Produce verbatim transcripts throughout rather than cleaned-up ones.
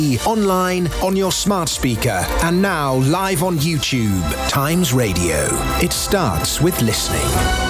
Online, on your smart speaker, and now live on YouTube. Times Radio. It starts with listening.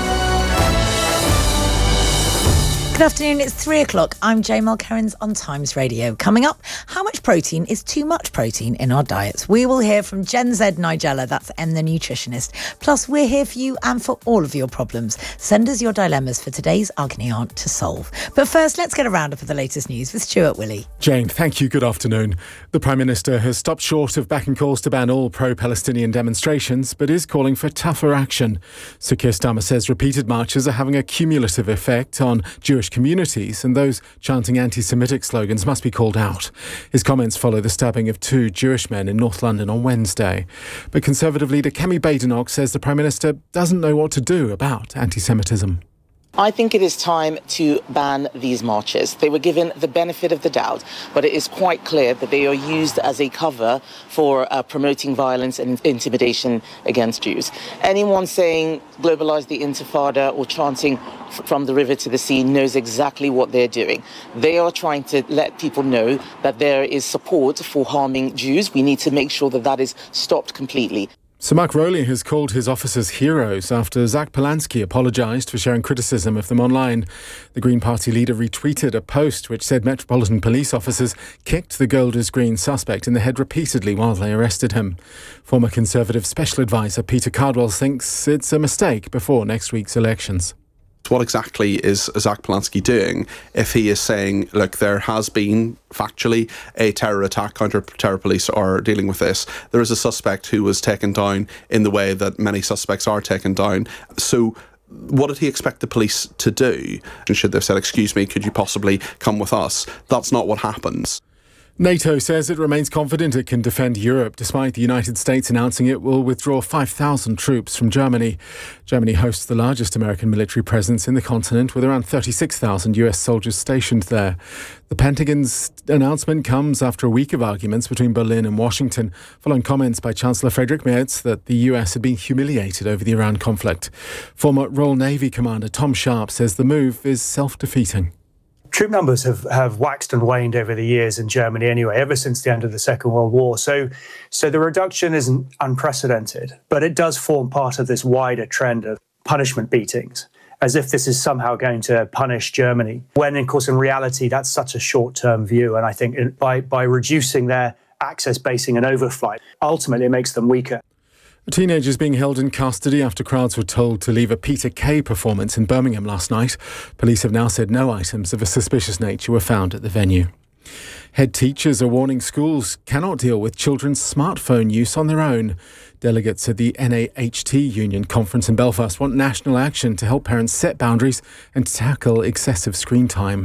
Good afternoon, it's three o'clock. I'm Jane Mulkerrins on Times Radio. Coming up, how much protein is too much protein in our diets? We will hear from Gen Z Nigella, that's Em the nutritionist. Plus, we're here for you and for all of your problems. Send us your dilemmas for today's Agony Aunt to solve. But first, let's get a roundup of the latest news with Stuart Willey. Jane, thank you. Good afternoon. The Prime Minister has stopped short of backing calls to ban all pro-Palestinian demonstrations, but is calling for tougher action. Sir Keir Starmer says repeated marches are having a cumulative effect on Jewish communities, and those chanting anti-Semitic slogans must be called out. His comments follow the stabbing of two Jewish men in North London on Wednesday. But Conservative leader Kemi Badenoch says the Prime Minister doesn't know what to do about anti-Semitism. I think it is time to ban these marches. They were given the benefit of the doubt, but it is quite clear that they are used as a cover for uh, promoting violence and intimidation against Jews. Anyone saying globalise the Intifada or chanting f- from the river to the sea knows exactly what they're doing. They are trying to let people know that there is support for harming Jews. We need to make sure that that is stopped completely. Sir Mark Rowley has called his officers heroes after Zach Polanski apologised for sharing criticism of them online. The Green Party leader retweeted a post which said Metropolitan Police officers kicked the Golders Green suspect in the head repeatedly while they arrested him. Former Conservative Special Advisor Peter Cardwell thinks it's a mistake before next week's elections. What exactly is Zach Polanski doing if he is saying, look, there has been factually a terror attack, counter-terror police are dealing with this. There is a suspect who was taken down in the way that many suspects are taken down. So what did he expect the police to do? And should they have said, excuse me, could you possibly come with us? That's not what happens. NATO says it remains confident it can defend Europe, despite the United States announcing it will withdraw five thousand troops from Germany. Germany hosts the largest American military presence in the continent, with around thirty-six thousand U S soldiers stationed there. The Pentagon's announcement comes after a week of arguments between Berlin and Washington, following comments by Chancellor Friedrich Merz that the U S had been humiliated over the Iran conflict. Former Royal Navy Commander Tom Sharp says the move is self-defeating. Troop numbers have, have waxed and waned over the years in Germany anyway, ever since the end of the Second World War. So, so the reduction isn't unprecedented, but it does form part of this wider trend of punishment beatings, as if this is somehow going to punish Germany, when, of course, in reality, that's such a short-term view. And I think by, by reducing their access basing and overflight, ultimately it makes them weaker. A teenager is being held in custody after crowds were told to leave a Peter Kay performance in Birmingham last night. Police have now said no items of a suspicious nature were found at the venue. Head teachers are warning schools cannot deal with children's smartphone use on their own. Delegates at the N A H T Union conference in Belfast want national action to help parents set boundaries and tackle excessive screen time.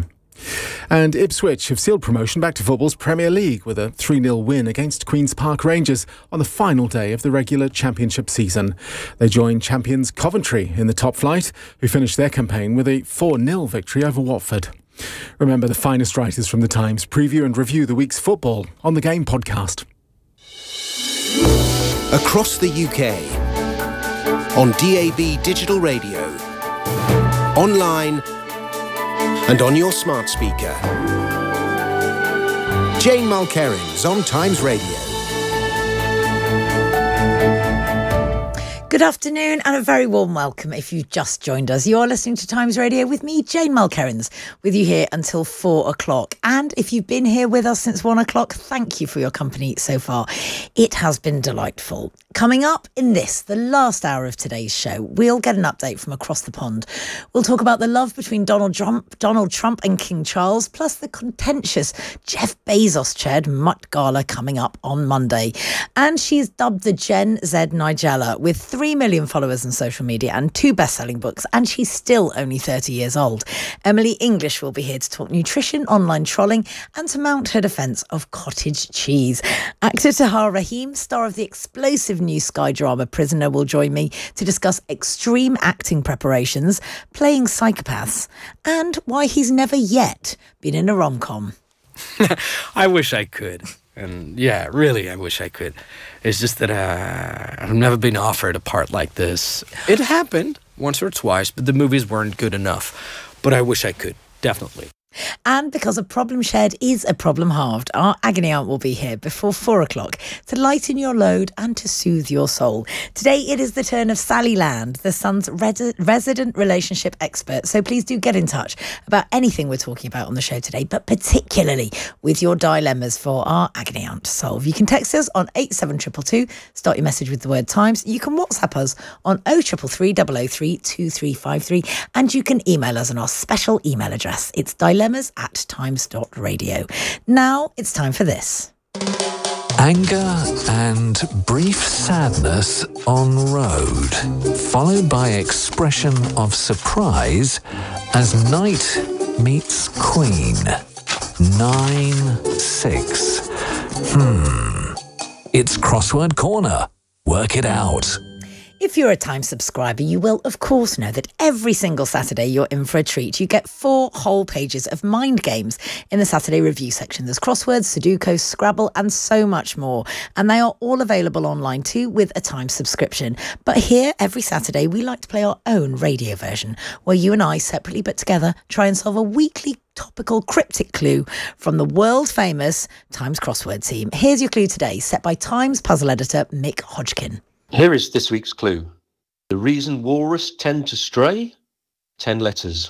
And Ipswich have sealed promotion back to football's Premier League with a three nil win against Queen's Park Rangers on the final day of the regular championship season. They join champions Coventry in the top flight, who finished their campaign with a four nil victory over Watford. Remember, the finest writers from The Times preview and review the week's football on The Game podcast. Across the U K, on D A B digital radio, online and on your smart speaker. Jane Mulkerrins on Times Radio. Good afternoon and a very warm welcome if you've just joined us. You are listening to Times Radio with me, Jane Mulkerrins, with you here until four o'clock. And if you've been here with us since one o'clock, thank you for your company so far. It has been delightful. Coming up in this, the last hour of today's show, we'll get an update from across the pond. We'll talk about the love between Donald Trump, Donald Trump and King Charles, plus the contentious Jeff Bezos-chaired Met Gala coming up on Monday. And she's dubbed the Gen Z Nigella with three million followers on social media and two best-selling books, and she's still only thirty years old. Emily English will be here to talk nutrition, online trolling, and to mount her defence of cottage cheese. Actor Tahar Rahim, star of the explosive new Sky drama Prisoner, will join me to discuss extreme acting preparations, playing psychopaths, and why he's never yet been in a rom-com. I wish I could. And yeah, really, I wish I could. It's just that uh, I've never been offered a part like this. It happened once or twice, but the movies weren't good enough. But I wish I could, definitely. And because a problem shared is a problem halved, our agony aunt will be here before four o'clock to lighten your load and to soothe your soul. Today it is the turn of Sally Land, the Sun's res- resident relationship expert. So please do get in touch about anything we're talking about on the show today, but particularly with your dilemmas for our agony aunt to solve. You can text us on eight seven two two two, start your message with the word Times. You can WhatsApp us on oh three three three, double oh three, two three five three, and you can email us on our special email address. It's dilemmas at times dot radio. Now it's time for this. Anger and brief sadness en road, followed by expression of surprise as knight meets queen. Nine, six. Hmm. It's Crossword Corner. Work it out. If you're a Times subscriber, you will, of course, know that every single Saturday you're in for a treat. You get four whole pages of mind games in the Saturday review section. There's crosswords, Sudoku, Scrabble, and so much more. And they are all available online too with a Times subscription. But here, every Saturday, we like to play our own radio version, where you and I, separately but together, try and solve a weekly topical cryptic clue from the world-famous Times crossword team. Here's your clue today, set by Times puzzle editor Mick Hodgkin. Here is this week's clue. The reason walrus tend to stray? Ten letters.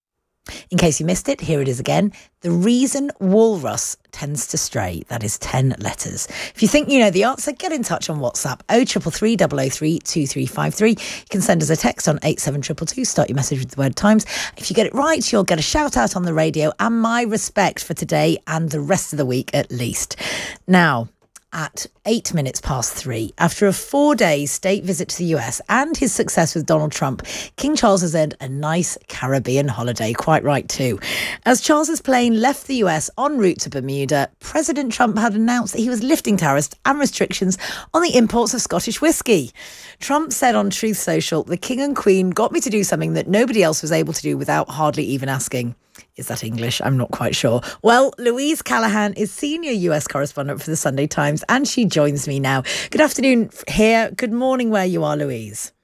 In case you missed it, here it is again. The reason walrus tends to stray. That is ten letters. If you think you know the answer, get in touch on WhatsApp oh three three three, double oh three, two three five three. You can send us a text on eight seven two two two. Start your message with the word Times. If you get it right, you'll get a shout out on the radio and my respect for today and the rest of the week at least. Now, at eight minutes past three, after a four-day state visit to the U S and his success with Donald Trump, King Charles has earned a nice Caribbean holiday. Quite right, too. As Charles's plane left the U S en route to Bermuda, President Trump had announced that he was lifting tariffs and restrictions on the imports of Scottish whiskey. Trump said on Truth Social, "The King and Queen got me to do something that nobody else was able to do without hardly even asking." Is that English? I'm not quite sure. Well, Louise Callahan is senior U S correspondent for the Sunday Times, and she joins me now. Good afternoon here. Good morning where you are, Louise.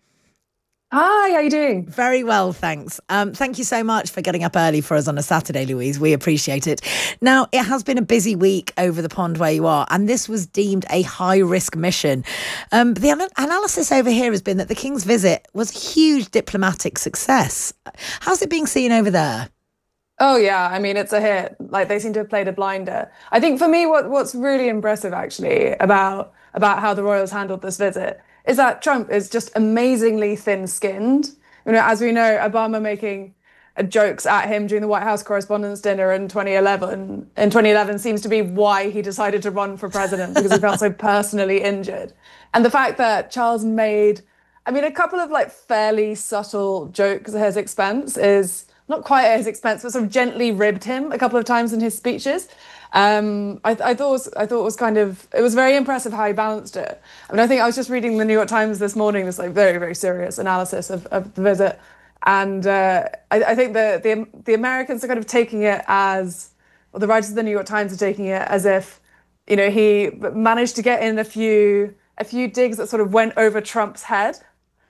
Hi, how are you doing? Very well, thanks. Um, thank you so much for getting up early for us on a Saturday, Louise. We appreciate it. Now, it has been a busy week over the pond where you are, and this was deemed a high-risk mission. Um, the an- analysis over here has been that the King's visit was a huge diplomatic success. How's it being seen over there? Oh, yeah. I mean, it's a hit. Like, they seem to have played a blinder. I think for me, what what's really impressive, actually, about about how the royals handled this visit is that Trump is just amazingly thin-skinned. You know, as we know, Obama making jokes at him during the White House Correspondents' Dinner in twenty eleven. In twenty eleven seems to be why he decided to run for president, because he felt so personally injured. And the fact that Charles made, I mean, a couple of, like, fairly subtle jokes at his expense is... not quite at his expense, but sort of gently ribbed him a couple of times in his speeches. Um, I, I thought it was, I thought it was kind of, it was very impressive how he balanced it. I mean, I think I was just reading the New York Times this morning, this like very, very serious analysis of, of the visit. And uh, I, I think the, the the Americans are kind of taking it as, or the writers of the New York Times are taking it as if, you know, he managed to get in a few, a few digs that sort of went over Trump's head.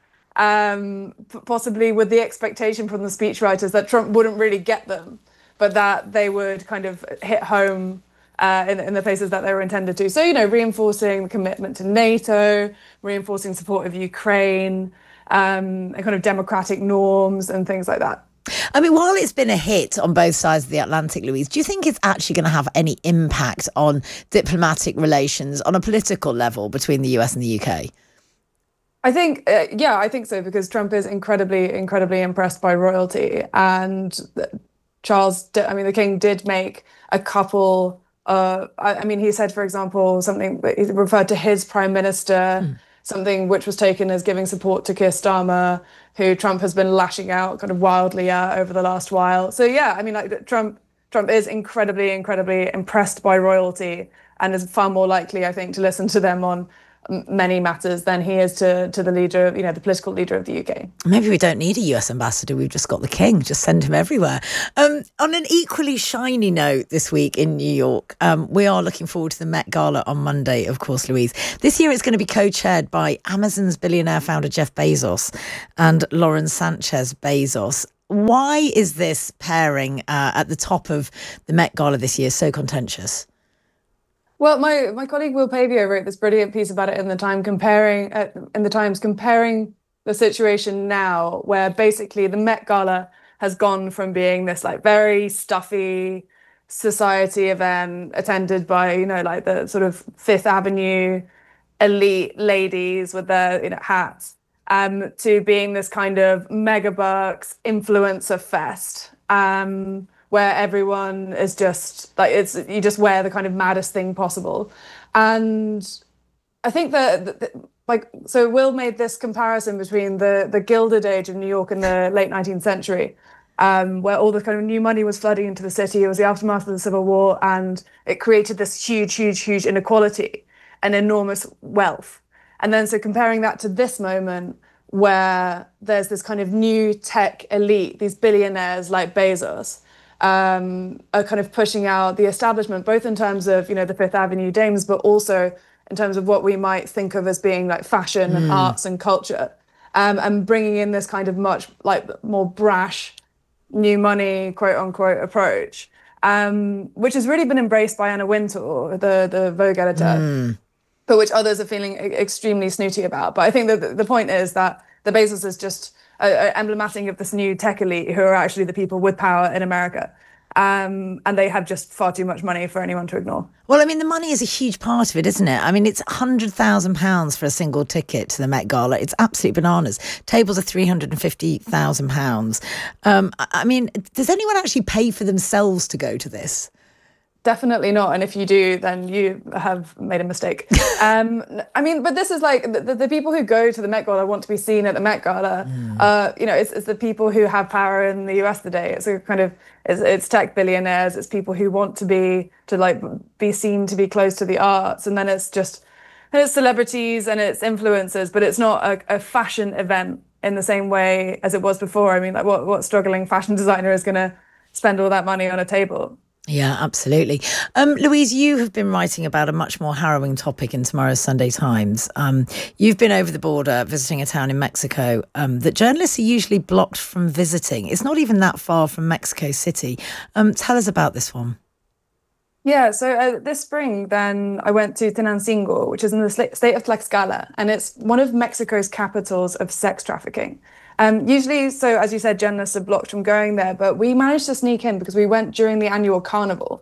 Um, possibly with the expectation from the speechwriters that Trump wouldn't really get them, but that they would kind of hit home uh, in, in the places that they were intended to. So, you know, reinforcing the commitment to NATO, reinforcing support of Ukraine, um, and kind of democratic norms and things like that. I mean, while it's been a hit on both sides of the Atlantic, Louise, do you think it's actually going to have any impact on diplomatic relations on a political level between the U S and the U K? I think, uh, yeah, I think so, because Trump is incredibly, incredibly impressed by royalty. And Charles, did, I mean, the King did make a couple, uh, I, I mean, he said, for example, something, he referred to his prime minister, mm. something which was taken as giving support to Keir Starmer, who Trump has been lashing out kind of wildly at over the last while. So, yeah, I mean, like Trump, Trump is incredibly, incredibly impressed by royalty and is far more likely, I think, to listen to them on many matters than he is to to the leader, you know, the political leader of the U K. Maybe we don't need a U S ambassador. We've just got the King. Just send him everywhere. Um, on an equally shiny note this week in New York, um, we are looking forward to the Met Gala on Monday, of course, Louise. This year it's going to be co-chaired by Amazon's billionaire founder Jeff Bezos and Lauren Sanchez Bezos. why is this pairing uh, at the top of the Met Gala this year so contentious? Well, my, my colleague Will Pavio wrote this brilliant piece about it in the Time, comparing uh, in the Times, comparing the situation now, where basically the Met Gala has gone from being this like very stuffy society event attended by, you know, like the sort of Fifth Avenue elite ladies with their, you know, hats, um, to being this kind of megabucks influencer fest. Um, where everyone is just like, it's, you just wear the kind of maddest thing possible. And I think that, that like, so Will made this comparison between the, the Gilded Age of New York in the late nineteenth century, um, where all the kind of new money was flooding into the city. It was the aftermath of the Civil War, and it created this huge, huge, huge inequality and enormous wealth. And then so comparing that to this moment, where there's this kind of new tech elite, these billionaires like Bezos, um, are kind of pushing out the establishment, both in terms of, you know, the Fifth Avenue dames, but also in terms of what we might think of as being like fashion and mm. arts and culture, um, and bringing in this kind of much like more brash, new money, quote unquote, approach, um, which has really been embraced by Anna Wintour, the, the Vogue editor, mm. but which others are feeling extremely snooty about. But I think that the point is that the Bezos is just Uh, emblematic of this new tech elite who are actually the people with power in America. Um, and they have just far too much money for anyone to ignore. Well, I mean, the money is a huge part of it, isn't it? I mean, it's one hundred thousand pounds for a single ticket to the Met Gala. It's absolute bananas. Tables are three hundred fifty thousand pounds. Um, I mean, does anyone actually pay for themselves to go to this? Definitely not. And if you do, then you have made a mistake. um, I mean, but this is like the, the people who go to the Met Gala want to be seen at the Met Gala. Mm. Uh, you know, it's, it's the people who have power in the U S today. It's a kind of, it's, it's tech billionaires. It's people who want to be, to like be seen to be close to the arts. And then it's just, it's celebrities and it's influencers, but it's not a, a fashion event in the same way as it was before. I mean, like what, what struggling fashion designer is going to spend all that money on a table? Yeah, absolutely. Um, Louise, you have been writing about a much more harrowing topic in tomorrow's Sunday Times. Um, you've been over the border visiting a town in Mexico um, that journalists are usually blocked from visiting. It's not even that far from Mexico City. Um, tell us about this one. Yeah, so uh, this spring, then I went to Tenancingo, which is in the state of Tlaxcala, and it's one of Mexico's capitals of sex trafficking. Um, usually, so as you said, journalists are blocked from going there, but we managed to sneak in because we went during the annual carnival.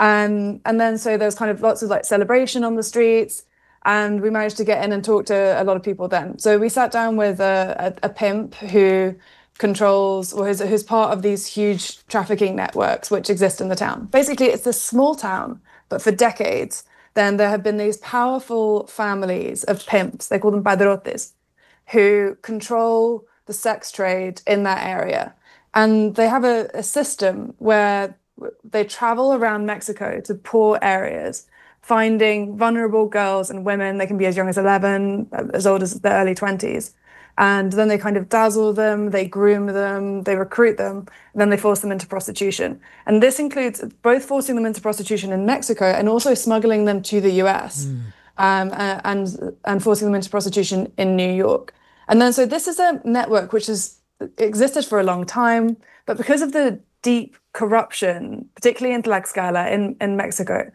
Um, and then so there's kind of lots of like celebration on the streets, and we managed to get in and talk to a lot of people then. So we sat down with a, a, a pimp who controls, or who's, who's part of these huge trafficking networks which exist in the town. Basically, it's a small town, but for decades, then there have been these powerful families of pimps, they call them padrotes, who control the sex trade in that area. And they have a, a system where they travel around Mexico to poor areas, finding vulnerable girls and women. They can be as young as eleven, as old as the early twenties. And then they kind of dazzle them, they groom them, they recruit them, and then they force them into prostitution. And this includes both forcing them into prostitution in Mexico and also smuggling them to the U S mm. um, and, and forcing them into prostitution in New York. And then so this is a network which has existed for a long time, but because of the deep corruption, particularly in Tlaxcala in, in Mexico,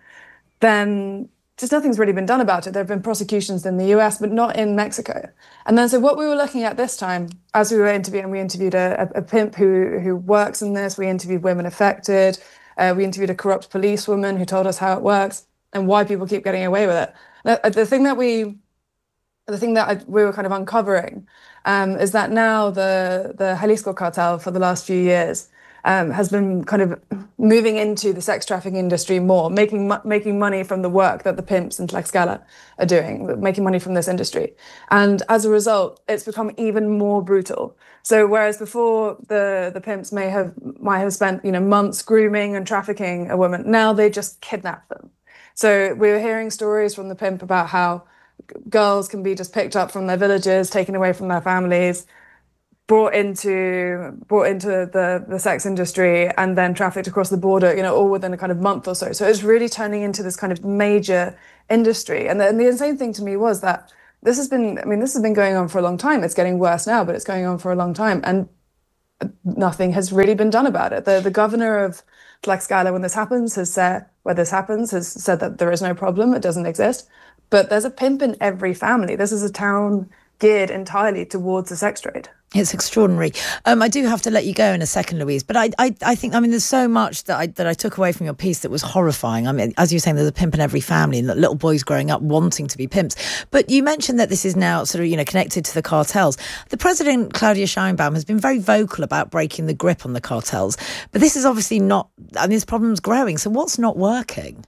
then just nothing's really been done about it. There have been prosecutions in the U S, but not in Mexico. And then so what we were looking at this time, as we were interviewing, we interviewed a, a, a pimp who, who works in this, we interviewed women affected, uh, we interviewed a corrupt policewoman who told us how it works and why people keep getting away with it. The, the thing that we The thing that I, we were kind of uncovering um, is that now the, the Jalisco cartel for the last few years um, has been kind of moving into the sex trafficking industry more, making making money from the work that the pimps in Tlaxcala are doing, making money from this industry. And as a result, it's become even more brutal. So whereas before the, the pimps may have might have spent you know months grooming and trafficking a woman, now they just kidnap them. So we were hearing stories from the pimp about how girls can be just picked up from their villages, taken away from their families, brought into brought into the, the sex industry, and then trafficked across the border, you know, all within a kind of month or so. So it's really turning into this kind of major industry. And the, and the insane thing to me was that this has been, I mean, this has been going on for a long time. It's getting worse now, but it's going on for a long time. And nothing has really been done about it. The the governor of Tlaxcala, when this happens, has said, where this happens, has said that there is no problem, it doesn't exist. But there's a pimp in every family. This is a town geared entirely towards the sex trade. It's extraordinary. Um, I do have to let you go in a second, Louise, but I, I, I think, I mean, there's so much that I that I took away from your piece that was horrifying. I mean, as you were saying, there's a pimp in every family, and that little boys growing up wanting to be pimps. But you mentioned that this is now sort of, you know, connected to the cartels. The president, Claudia Sheinbaum, has been very vocal about breaking the grip on the cartels, but this is obviously not. I mean, this problem's growing. So what's not working?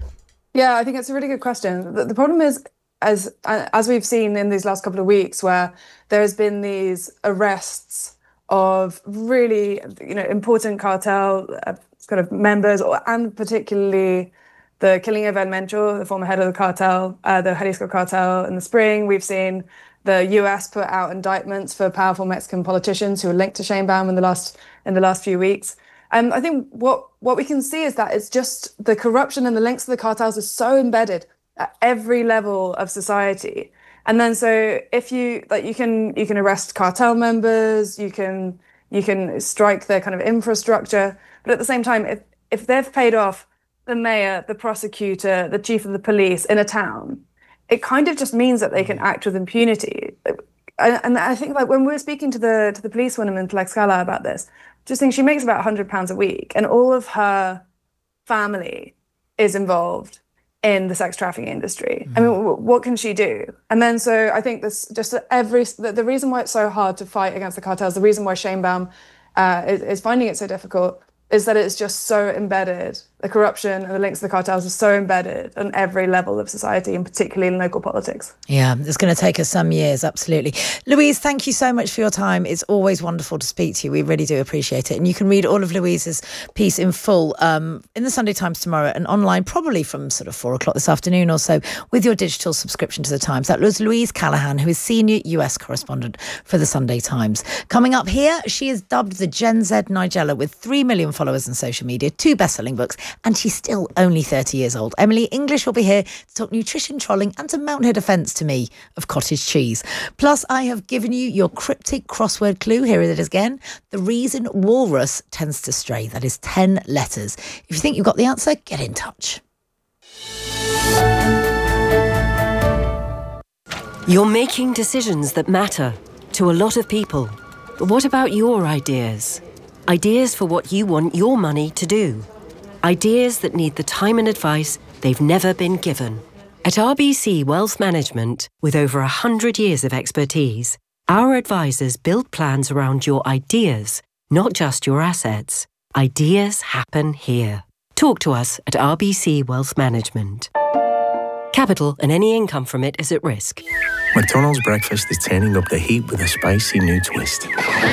Yeah, I think it's a really good question. The, the problem is, as as we've seen in these last couple of weeks, where there has been these arrests of really, you know, important cartel uh, kind of members, or, and particularly the killing of El Mencho, the former head of the cartel, uh, the Jalisco cartel in the spring. We've seen the U S put out indictments for powerful Mexican politicians who are linked to Sheinbaum in the last in the last few weeks. And I think what what we can see is that it's just the corruption and the links to the cartels is so embedded at every level of society. And then so if you like you can you can arrest cartel members, you can you can strike their kind of infrastructure, but at the same time, if if they've paid off the mayor, the prosecutor, the chief of the police in a town, it kind of just means that they can act with impunity. And I think like when we were speaking to the to the policewoman in Tlaxcala about this, just think she makes about one hundred pounds a week, and all of her family is involved in the sex trafficking industry. Mm. I mean, w- what can she do? And then so I think this just every the, the reason why it's so hard to fight against the cartels, the reason why Sheinbaum uh, is, is finding it so difficult, is that it's just so embedded. The corruption and the links to the cartels are so embedded on every level of society, and particularly in local politics. Yeah, it's going to take us some years, absolutely. Louise, thank you so much for your time. It's always wonderful to speak to you. We really do appreciate it. And you can read all of Louise's piece in full um, in the Sunday Times tomorrow and online, probably from sort of four o'clock this afternoon or so, with your digital subscription to the Times. That was Louise Callaghan, who is senior U S correspondent for the Sunday Times. Coming up here, she is dubbed the Gen Z Nigella with three million followers on social media, two best-selling books, and she's still only thirty years old. Emily English will be here to talk nutrition, trolling, and to mount her defence to me of cottage cheese. Plus, I have given you your cryptic crossword clue. Here it is again. The reason walrus tends to stray. That is ten letters. If you think you've got the answer, get in touch. You're making decisions that matter to a lot of people. But what about your ideas? Ideas for what you want your money to do. Ideas that need the time and advice they've never been given. At R B C Wealth Management, with over one hundred years of expertise, our advisors build plans around your ideas, not just your assets. Ideas happen here. Talk to us at R B C Wealth Management. Capital and any income from it is at risk. McDonald's breakfast is turning up the heat with a spicy new twist.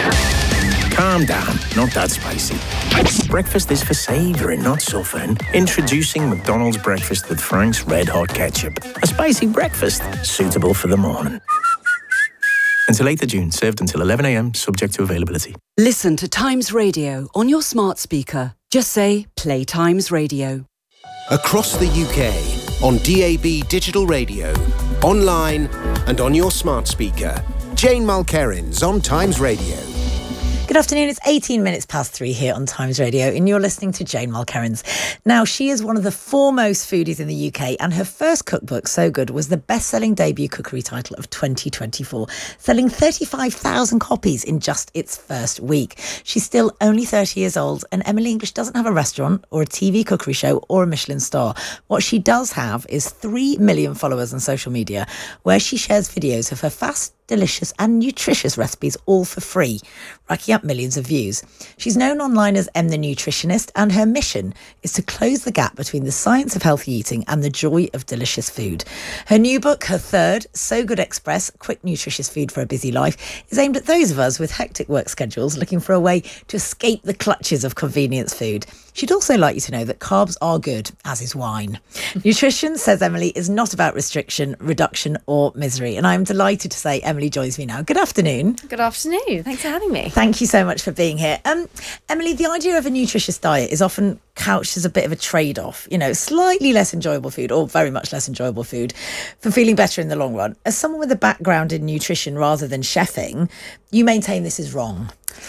Calm down, not that spicy. Breakfast is for savouring, not suffering. Introducing McDonald's breakfast with Frank's Red Hot Ketchup. A spicy breakfast suitable for the morning. Until eighth of June, served until eleven a.m, subject to availability. Listen to Times Radio on your smart speaker. Just say, play Times Radio. Across the U K, on D A B digital radio, online and on your smart speaker. Jane Mulkerins on Times Radio. Good afternoon, it's eighteen minutes past three here on Times Radio and you're listening to Jane Mulkerins. Now, she is one of the foremost foodies in the U K and her first cookbook, So Good, was the best-selling debut cookery title of twenty twenty-four, selling thirty-five thousand copies in just its first week. She's still only thirty years old and Emily English doesn't have a restaurant or a T V cookery show or a Michelin star. What she does have is three million followers on social media where she shares videos of her fast, delicious and nutritious recipes all for free, racking up millions of views. She's known online as Em the Nutritionist and her mission is to close the gap between the science of healthy eating and the joy of delicious food. Her new book, her third, So Good Express, Quick Nutritious Food for a Busy Life, is aimed at those of us with hectic work schedules looking for a way to escape the clutches of convenience food. She'd also like you to know that carbs are good, as is wine. Nutrition, says Emily, is not about restriction, reduction or misery. And I'm delighted to say Emily joins me now. Good afternoon. Good afternoon. Thanks for having me. Thank you so much for being here. Um, Emily, the idea of a nutritious diet is often couched as a bit of a trade-off, you know, slightly less enjoyable food or very much less enjoyable food for feeling better in the long run. As someone with a background in nutrition rather than chefing, you maintain this is wrong.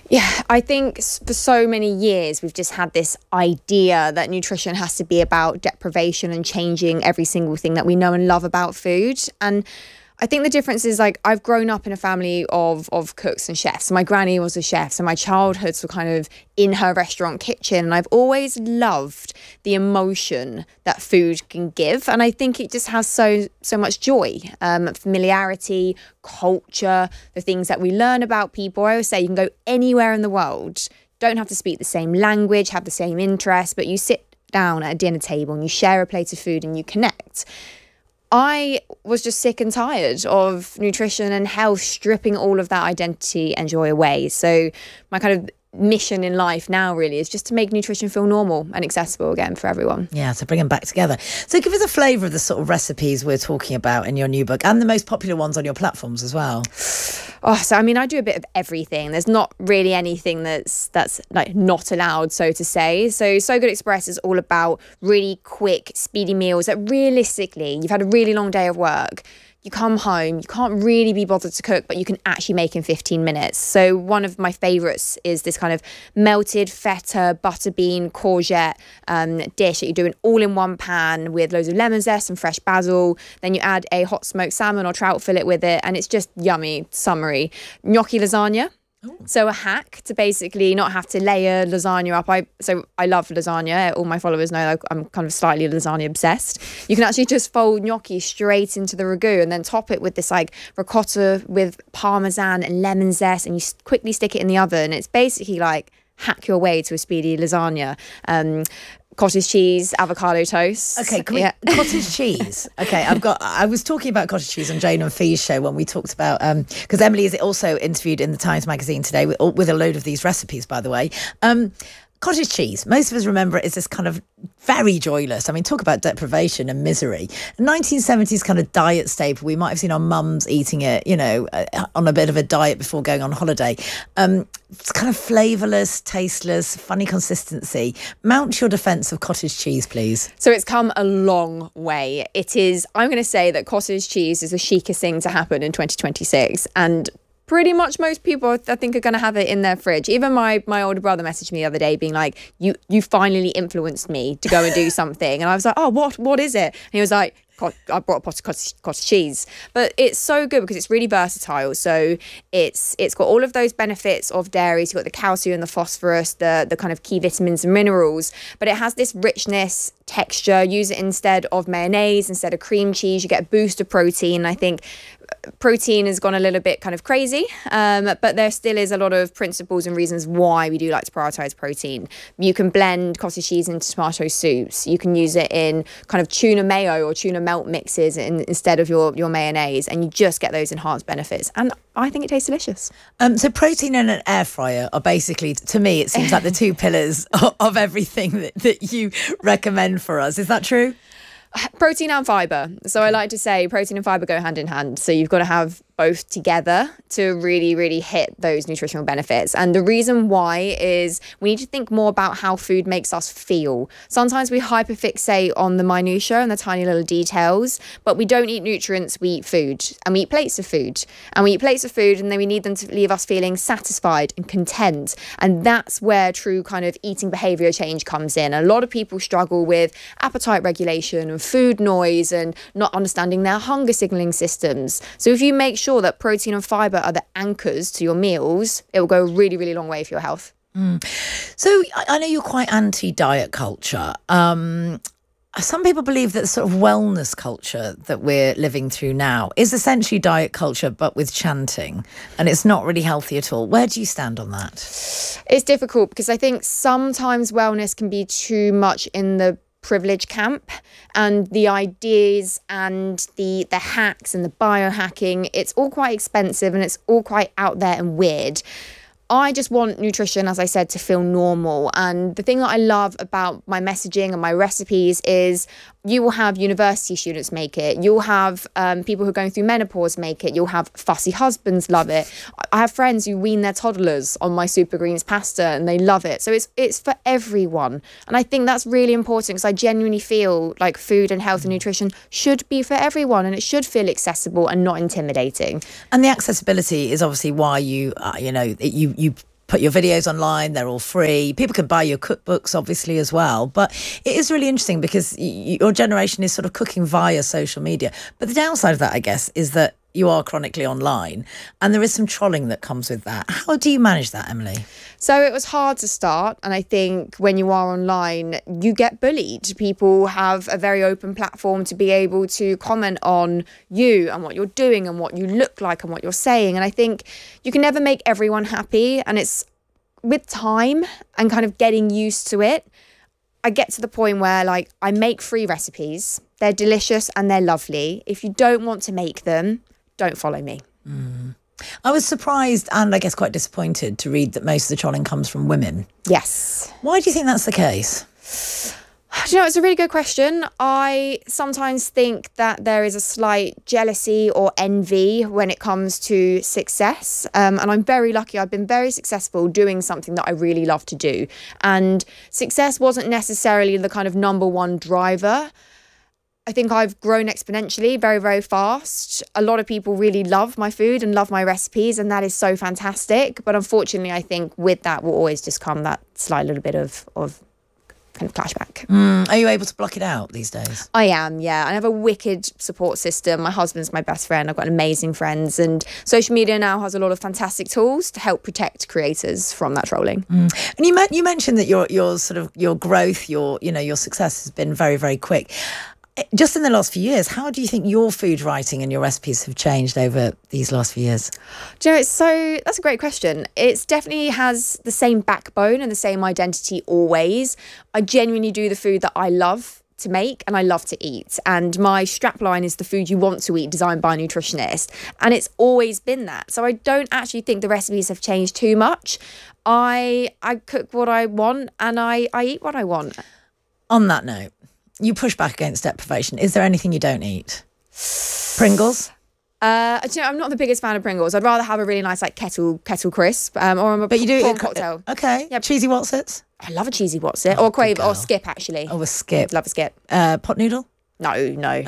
Yeah, I think for so many years we've just had this idea that nutrition has to be about deprivation and changing every single thing that we know and love about food. And I think the difference is, like, I've grown up in a family of of cooks and chefs. My granny was a chef, so my childhoods were kind of in her restaurant kitchen, and I've always loved the emotion that food can give. And I think it just has so so much joy, um, familiarity, culture, the things that we learn about people. I always say you can go anywhere in the world, don't have to speak the same language, have the same interests, but you sit down at a dinner table and you share a plate of food and you connect. I was just sick and tired of nutrition and health stripping all of that identity and joy away. So my kind of mission in life now really is just to make nutrition feel normal and accessible again for everyone. Yeah, to bring them back together. So give us a flavour of the sort of recipes we're talking about in your new book, and the most popular ones on your platforms as well. Oh, so I mean, I do a bit of everything. There's not really anything that's that's like not allowed, so to say. So So Good Express is all about really quick, speedy meals that realistically, you've had a really long day of work. You come home, you can't really be bothered to cook, but you can actually make in fifteen minutes. So one of my favourites is this kind of melted feta, butter bean, courgette um, dish that you do in all in one pan with loads of lemon zest and fresh basil. Then you add a hot smoked salmon or trout fillet with it, and it's just yummy, summery. Gnocchi lasagna. So a hack to basically not have to layer lasagna up. I so I love lasagna. All my followers know I'm kind of slightly lasagna obsessed. You can actually just fold gnocchi straight into the ragu and then top it with this like ricotta with parmesan and lemon zest, and you quickly stick it in the oven. It's basically like hack your way to a speedy lasagna. Um, Cottage cheese, avocado toast. Okay, can we, yeah. Cottage cheese. Okay, I've got. I was talking about cottage cheese on Jane and Fee's show when we talked about because um, Emily is also interviewed in the Times magazine today with, with a load of these recipes, by the way. Um, Cottage cheese, most of us remember it as this kind of very joyless. I mean, talk about deprivation and misery. nineteen seventies kind of diet staple. We might have seen our mums eating it, you know, uh, on a bit of a diet before going on holiday. Um, it's kind of flavourless, tasteless, funny consistency. Mount your defence of cottage cheese, please. So it's come a long way. It is, I'm going to say that cottage cheese is the chicest thing to happen in twenty twenty-six. And pretty much most people, I think, are going to have it in their fridge. Even my my older brother messaged me the other day being like, you you finally influenced me to go and do something. And I was like, oh, what what is it? And he was like, I brought a pot of cottage, cottage cheese. But it's so good because it's really versatile. So it's it's got all of those benefits of dairy. So you've got the calcium, the phosphorus, the, the kind of key vitamins and minerals. But it has this richness, texture. Use it instead of mayonnaise, instead of cream cheese. You get a boost of protein. I think protein has gone a little bit kind of crazy, um, but there still is a lot of principles and reasons why we do like to prioritise protein. You can blend cottage cheese into tomato soups. You can use it in kind of tuna mayo or tuna melt mixes in, instead of your, your mayonnaise, and you just get those enhanced benefits. And I think it tastes delicious. Um, so protein and an air fryer are basically, to me, it seems like the two pillars of, of everything that, that you recommend for us. Is that true? Protein and fibre. So I like to say protein and fibre go hand in hand. So you've got to have both together to really, really hit those nutritional benefits. And the reason why is we need to think more about how food makes us feel. Sometimes we hyperfixate on the minutiae and the tiny little details, but we don't eat nutrients, we eat food. And we eat plates of food. And we eat plates of food and then we need them to leave us feeling satisfied and content. And that's where true kind of eating behaviour change comes in. A lot of people struggle with appetite regulation and food noise and not understanding their hunger signalling systems. So if you make sure that protein and fibre are the anchors to your meals, it will go a really, really long way for your health. Mm. So I know you're quite anti-diet culture. Um, some people believe that the sort of wellness culture that we're living through now is essentially diet culture, but with chanting, and it's not really healthy at all. Where do you stand on that? It's difficult because I think sometimes wellness can be too much in the privilege camp, and the ideas and the the hacks and the biohacking, it's all quite expensive and it's all quite out there and weird. I just want nutrition, as I said, to feel normal. And the thing that I love about my messaging and my recipes is you will have university students make it. You'll have um, people who are going through menopause make it. You'll have fussy husbands love it. I have friends who wean their toddlers on my Super Greens pasta and they love it. So it's it's for everyone. And I think that's really important because I genuinely feel like food and health and nutrition should be for everyone, and it should feel accessible and not intimidating. And the accessibility is obviously why you, uh, you know, you you put your videos online. They're all free. People can buy your cookbooks, obviously, as well. But it is really interesting because y- your generation is sort of cooking via social media. But the downside of that, I guess, is that you are chronically online and there is some trolling that comes with that. How do you manage that, Emily? So it was hard to start. And I think when you are online, you get bullied. People have a very open platform to be able to comment on you and what you're doing and what you look like and what you're saying. And I think you can never make everyone happy. And it's with time and kind of getting used to it, I get to the point where like I make free recipes. They're delicious and they're lovely. If you don't want to make them, don't follow me. Mm. I was surprised and I guess quite disappointed to read that most of the trolling comes from women. Yes. Why do you think that's the case? Do you know, it's a really good question. I sometimes think that there is a slight jealousy or envy when it comes to success. Um, and I'm very lucky. I've been very successful doing something that I really love to do. And success wasn't necessarily the kind of number one driver. I think I've grown exponentially very, very fast. A lot of people really love my food and love my recipes, and that is so fantastic. But unfortunately, I think with that will always just come that slight little bit of, of kind of flashback. Mm, are you able to block it out these days? I am, yeah. I have a wicked support system. My husband's my best friend. I've got amazing friends. And social media now has a lot of fantastic tools to help protect creators from that trolling. Mm. And you, me- you mentioned that your, your sort of your growth, your, you know, your success has been very, very quick. Just in the last few years, how do you think your food writing and your recipes have changed over these last few years? Do you know, it's so that's a great question. It definitely has the same backbone and the same identity always. I genuinely do the food that I love to make and I love to eat. And my strapline is the food you want to eat, designed by a nutritionist. And it's always been that. So I don't actually think the recipes have changed too much. I I cook what I want and I, I eat what I want. On that note, you push back against deprivation. Is there anything you don't eat? Pringles? Uh, do you know, I'm not the biggest fan of Pringles. I'd rather have a really nice like kettle kettle crisp, um, or a but you do prawn eat cocktail. Okay, yeah, cheesy Wotsits. I love a cheesy Wotsit, oh, or quaver, or skip actually. Oh, a skip. Love a skip. Uh, pot noodle. No, no.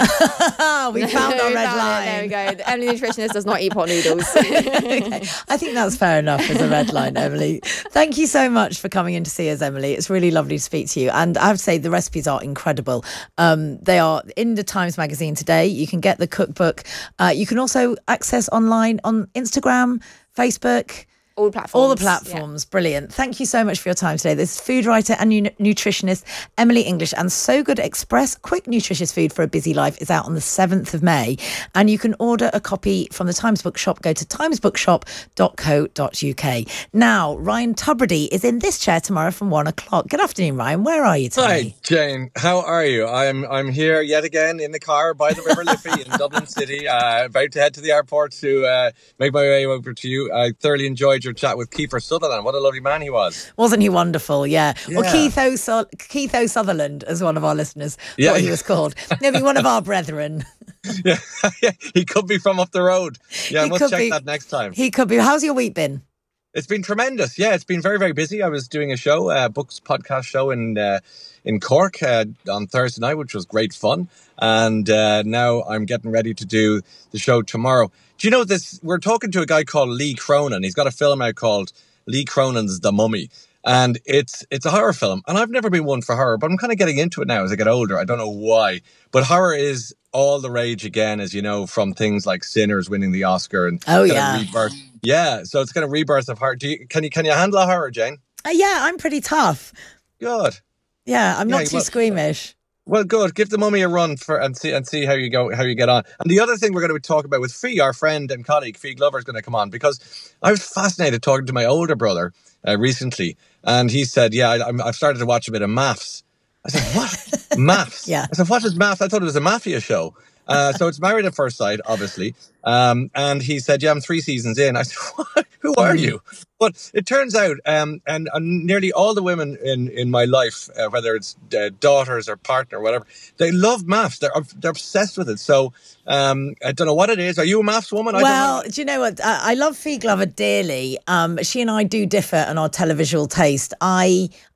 we found our red line. There we go. The Emily nutritionist does not eat pot noodles. Okay. I think that's fair enough as a red line, Emily. Thank you so much for coming in to see us, Emily. It's really lovely to speak to you. And I have to say, the recipes are incredible. Um, they are in the Times magazine today. You can get the cookbook. Uh, you can also access online on Instagram, Facebook. All platforms. All the platforms. Yeah. Brilliant. Thank you so much for your time today. This is food writer and nu- nutritionist Emily English, and So Good Express, quick nutritious food for a busy life, is out on the seventh of May. And you can order a copy from the Times Bookshop. Go to times bookshop dot co dot uk. Now, Ryan Tubridy is in this chair tomorrow from one o'clock. Good afternoon, Ryan. Where are you today? Hi, Jane. How are you? I'm I'm here yet again in the car by the River Liffey in Dublin City, uh, about to head to the airport to uh, make my way over to you. I thoroughly enjoyed your chat with Kiefer Sutherland. What a lovely man he was. Wasn't he wonderful? Yeah. yeah. Or Keith O. So- Keith O. Sutherland, as one of our listeners yeah. thought he was called. Maybe one of our brethren. yeah. He could be from up the road. Yeah, he I must check be, that next time. He could be. How's your week been? It's been tremendous. Yeah, it's been very, very busy. I was doing a show, a books podcast show in uh, in Cork uh, on Thursday night, which was great fun. And uh, now I'm getting ready to do the show tomorrow. Do you know this? We're talking to a guy called Lee Cronin. He's got a film out called Lee Cronin's The Mummy. And it's it's a horror film. And I've never been one for horror, but I'm kind of getting into it now as I get older. I don't know why. But horror is all the rage again, as you know, from things like Sinners winning the Oscar. And oh, yeah. Rebirth. Yeah, so it's kind of rebirth of horror. Do you, can you can you handle a horror, Jane? Uh, yeah, I'm pretty tough. Good. Yeah, I'm not yeah, too well, squeamish. Well, good. Give the Mummy a run for and see and see how you go, how you get on. And the other thing we're going to be talking about with Fee, our friend and colleague, Fee Glover, is going to come on, because I was fascinated talking to my older brother uh, recently, and he said, "Yeah, I, I've started to watch a bit of Maths." I said, "What? Maths?" Yeah. I said, "What is Maths?" I thought it was a mafia show. Uh, so it's Married at First Sight, obviously. Um, and he said, "Yeah, I'm three seasons in." I said, "What? Who are you?" But it turns out, um, and, and nearly all the women in, in my life, uh, whether it's uh, daughters or partner or whatever, they love maths. They're they're obsessed with it. So um, I don't know what it is. Are you a maths woman? I well, don't know. do you know what? I, I love Fee Glover dearly. Um, she and I do differ in our televisual taste. I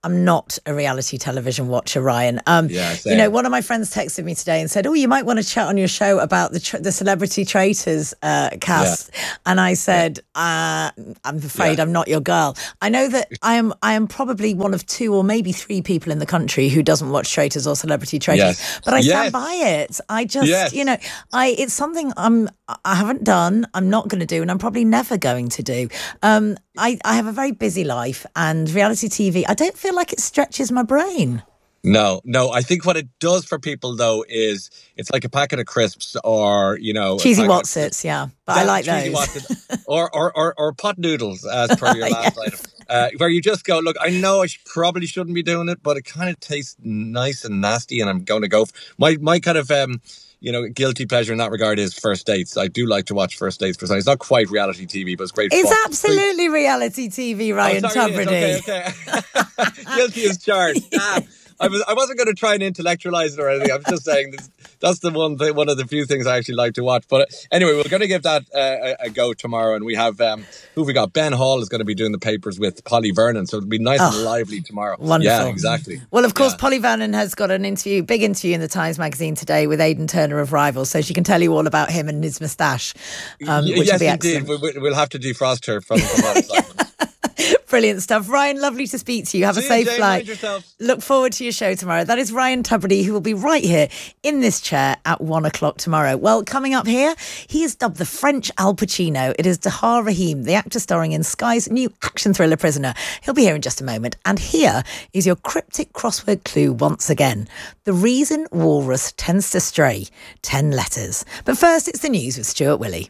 I'm not a reality television watcher, Ryan. Um, Yeah, you know, same. one of my friends texted me today and said, oh, you might want to chat on your show about the tr- the Celebrity Traitors uh, cast. And I said, uh, I'm afraid I'm not your girl. I know that I am I am probably one of two or maybe three people in the country who doesn't watch Traitors or Celebrity Traitors. Yes. But I Yes. stand by it. I just, Yes. you know, I it's something I'm I haven't done, I'm not going to do, and I'm probably never going to do. Um, I, I have a very busy life, and reality T V, I don't feel like it stretches my brain. No, no. I think what it does for people, though, is it's like a packet of crisps or, you know... a Cheesy packet of- Wotsits, yeah. But I Yeah, like cheesy those. Wotsits. or, or, or, or pot noodles, as per your last item. Uh, where you just go, look, I know I sh- probably shouldn't be doing it, but it kind of tastes nice and nasty, and I'm going to go... F- my, my kind of... Um, you know, guilty pleasure in that regard is First Dates. I do like to watch First Dates for some. It's not quite reality T V, but it's great It's fun. absolutely reality T V, Ryan Oh, sorry, it Tubridy. is. Okay, okay. Guilty as charged. Damn. I was I wasn't going to try and intellectualize it or anything. I'm just saying this, that's the one thing, one of the few things I actually like to watch. But anyway, we're going to give that uh, a, a go tomorrow, and we have um, who have we got? Ben Hall is going to be doing the papers with Polly Vernon, so it'll be nice Oh, and lively tomorrow. wonderful. Yeah, exactly. Well, of course, Polly Vernon has got an interview, big interview in the Times Magazine today with Aidan Turner of Rivals, so she can tell you all about him and his moustache, um, Y- which yes, will be indeed. excellent. We, we- we'll have to defrost her from, from that excitement. Brilliant stuff. Ryan, lovely to speak to you. Have a See you, safe Jane. flight. Mind yourself. Look forward to your show tomorrow. That is Ryan Tubridy, who will be right here in this chair at one o'clock tomorrow. Well, coming up here, he is dubbed the French Al Pacino. It is Dahar Rahim, the actor starring in Sky's new action thriller Prisoner. He'll be here in just a moment. And here is your cryptic crossword clue once again. The reason walrus tends to stray. Ten letters. But first, it's the news with Stuart Willey.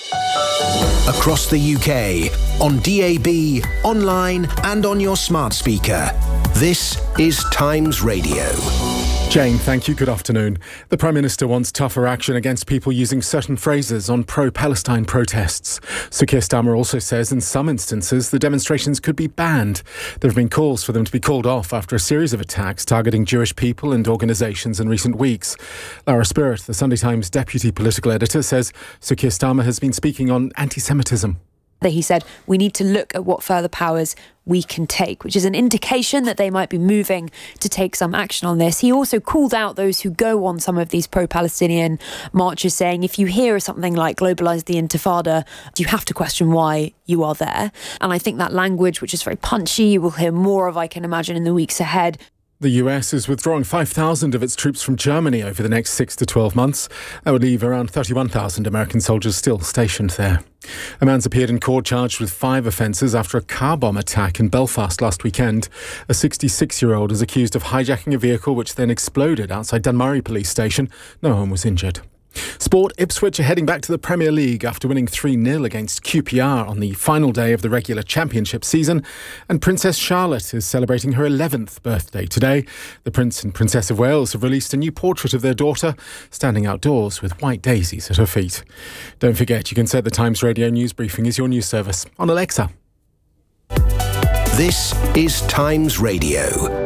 Across the U K, on D A B, online and on your smart speaker. This is Times Radio. Jane, thank you. Good afternoon. The Prime Minister wants tougher action against people using certain phrases on pro-Palestine protests. Sir Keir Starmer also says in some instances the demonstrations could be banned. There have been calls for them to be called off after a series of attacks targeting Jewish people and organisations in recent weeks. Lara Spirit, the Sunday Times deputy political editor, says Sir Keir Starmer has been speaking on anti-Semitism. That he said we need to look at what further powers we can take, which is an indication that they might be moving to take some action on this. He also called out those who go on some of these pro-Palestinian marches, saying if you hear something like globalise the intifada, you have to question why you are there. And I think that language, which is very punchy, you will hear more of, I can imagine, in the weeks ahead. The U S is withdrawing five thousand of its troops from Germany over the next six to twelve months. That would leave around thirty-one thousand American soldiers still stationed there. A man's appeared in court charged with five offences after a car bomb attack in Belfast last weekend. A sixty-six-year-old is accused of hijacking a vehicle which then exploded outside Dunmurry police station. No one was injured. Sport, Ipswich are heading back to the Premier League after winning three nil against Q P R on the final day of the regular championship season. And Princess Charlotte is celebrating her eleventh birthday today. The Prince and Princess of Wales have released a new portrait of their daughter, standing outdoors with white daisies at her feet. Don't forget, you can set the Times Radio News Briefing as your news service on Alexa. This is Times Radio.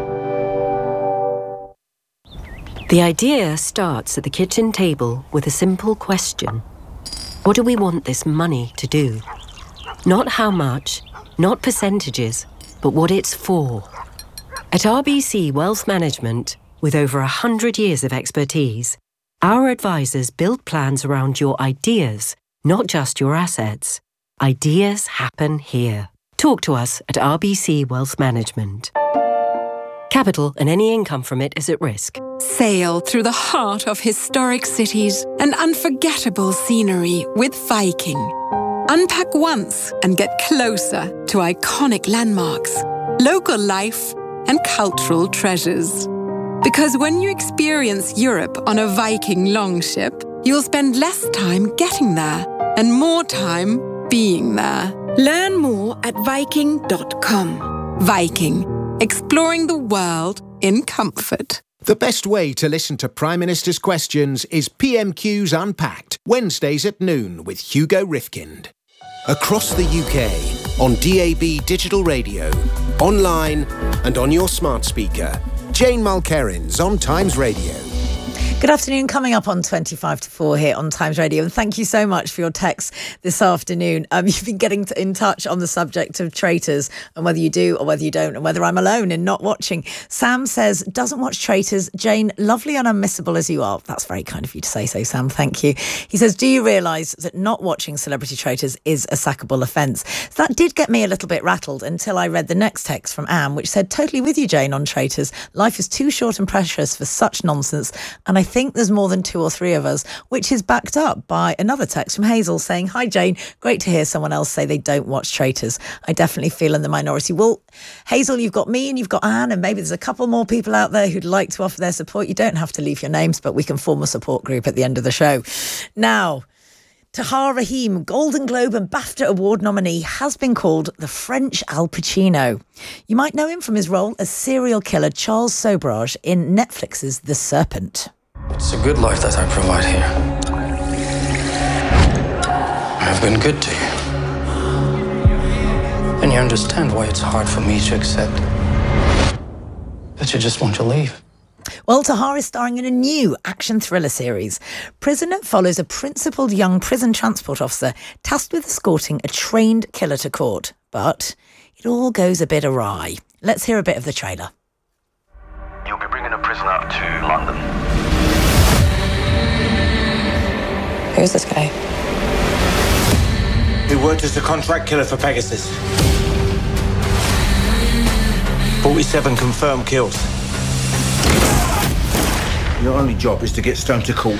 The idea starts at the kitchen table with a simple question. What do we want this money to do? Not how much, not percentages, but what it's for. At R B C Wealth Management, with over one hundred years of expertise, our advisors build plans around your ideas, not just your assets. Ideas happen here. Talk to us at R B C Wealth Management. Capital and any income from it is at risk. Sail through the heart of historic cities and unforgettable scenery with Viking. Unpack once and get closer to iconic landmarks, local life, and cultural treasures. Because when you experience Europe on a Viking longship, you'll spend less time getting there and more time being there. Learn more at Viking dot com. Viking. Exploring the world in comfort. The best way to listen to Prime Minister's questions is P M Q's Unpacked, Wednesdays at noon with Hugo Rifkind. Across the U K, on D A B Digital Radio, online and on your smart speaker. Jane Mulkerins on Times Radio. Good afternoon. Coming up on twenty-five to four here on Times Radio. And thank you so much for your texts this afternoon. Um, you've been getting to, in touch on the subject of Traitors and whether you do or whether you don't and whether I'm alone in not watching. Sam says, doesn't watch Traitors. Jane, lovely and unmissable as you are. That's very kind of you to say so, Sam. Thank you. He says, do you realise that not watching Celebrity Traitors is a sackable offence? So that did get me a little bit rattled until I read the next text from Anne, which said, totally with you, Jane, on Traitors. Life is too short and precious for such nonsense. And I think there's more than two or three of us, which is backed up by another text from Hazel saying, hi Jane, great to hear someone else say they don't watch Traitors. I definitely feel in the minority. Well, Hazel, you've got me and you've got Anne, and maybe there's a couple more people out there who'd like to offer their support. You don't have to leave your names, but we can form a support group at the end of the show. Now, Tahar Rahim, Golden Globe and BAFTA Award nominee, has been called the French Al Pacino. You might know him from his role as serial killer Charles Sobrage in Netflix's The Serpent. It's a good life that I provide here. I have been good to you. And you understand why it's hard for me to accept that you just want to leave. Well, Tahar is starring in a new action thriller series. Prisoner follows a principled young prison transport officer tasked with escorting a trained killer to court. But it all goes a bit awry. Let's hear a bit of the trailer. You'll be bringing a prisoner to London. Who's this guy? He worked as a contract killer for Pegasus. forty-seven confirmed kills. Your only job is to get Stone to court.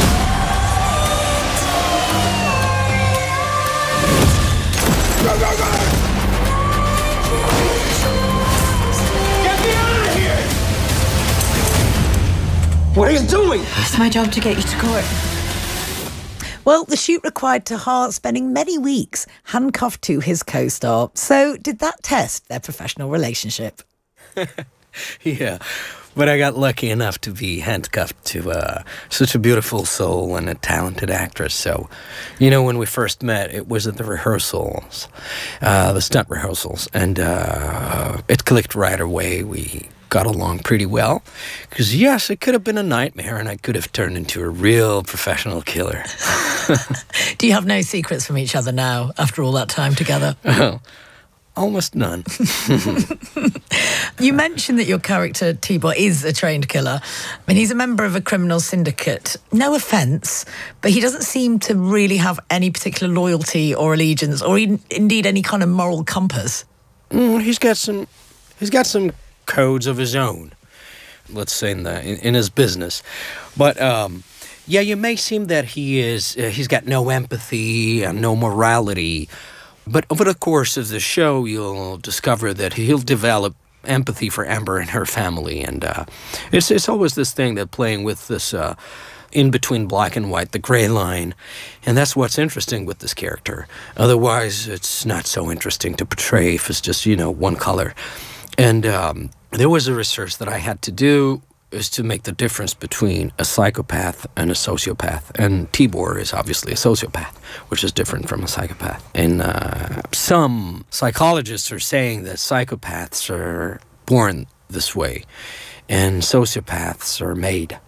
Go, go, go! Get me out of here! What are you doing? It's my job to get you to court. Well, the shoot required Tahar spending many weeks handcuffed to his co-star. So did that test their professional relationship? Yeah, but I got lucky enough to be handcuffed to uh, such a beautiful soul and a talented actress. So, you know, when we first met, it was at the rehearsals, uh, the stunt rehearsals, and uh, it clicked right away. We got along pretty well because, yes, it could have been a nightmare and I could have turned into a real professional killer. Do you have no secrets from each other now after all that time together? Oh, almost none. You mentioned that your character, T-Boy, is a trained killer. I mean, he's a member of a criminal syndicate. No offence, but he doesn't seem to really have any particular loyalty or allegiance or in, indeed any kind of moral compass. Mm, he's got some... He's got some... codes of his own, let's say in the in, in his business, but um, yeah, you may seem that he is uh, he's got no empathy and no morality, but over the course of the show, you'll discover that he'll develop empathy for Amber and her family, and uh, it's it's always this thing that playing with this uh, in between black and white, the gray line, and that's what's interesting with this character. Otherwise, it's not so interesting to portray if it's just, you know, one color. And um, there was a research that I had to do is to make the difference between a psychopath and a sociopath. And Tibor is obviously a sociopath, which is different from a psychopath. And uh, some psychologists are saying that psychopaths are born this way and sociopaths are made.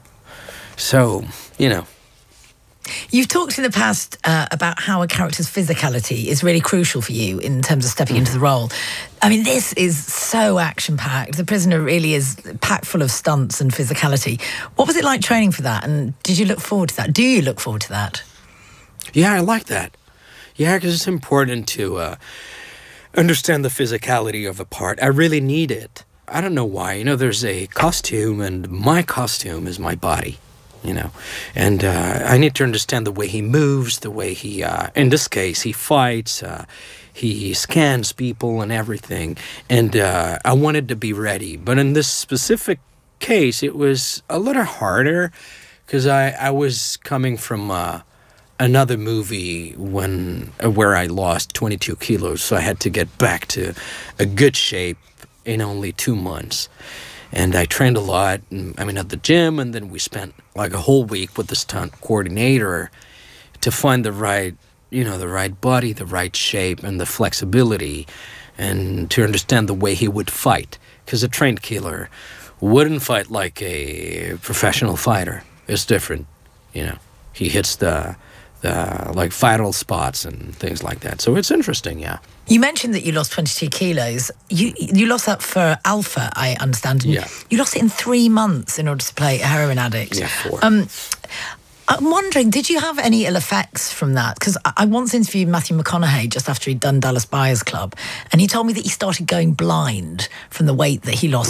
So, you know. You've talked in the past uh, about how a character's physicality is really crucial for you in terms of stepping into the role. I mean, this is so action-packed. The Prisoner really is packed full of stunts and physicality. What was it like training for that? And did you look forward to that? Do you look forward to that? Yeah, I like that. Yeah, because it's important to uh, understand the physicality of a part. I really need it. I don't know why. You know, there's a costume, and my costume is my body. You know, and uh, I need to understand the way he moves, the way he, uh, in this case, he fights, uh, he scans people and everything. And uh, I wanted to be ready. But in this specific case, it was a little harder because I, I was coming from uh, another movie when uh, where I lost twenty-two kilos. So I had to get back to a good shape in only two months. And I trained a lot, I mean, at the gym, and then we spent like a whole week with the stunt coordinator to find the right, you know, the right body, the right shape, and the flexibility, and to understand the way he would fight. Because a trained killer wouldn't fight like a professional fighter. is different. You know, he hits the the like vital spots and things like that. So it's interesting, yeah. You mentioned that you lost twenty-two kilos. You you lost that for Alpha, I understand. And Yeah. You lost it in three months in order to play a heroin addict. Yeah, four. Um, I'm wondering, did you have any ill effects from that? Because I I once interviewed Matthew McConaughey just after he'd done Dallas Buyers Club, and he told me that he started going blind from the weight that he lost